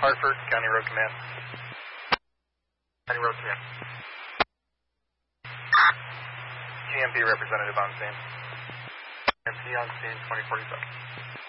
Hartford, County Road Command. County Road Command. GMP representative on scene. GMP on scene, 2047.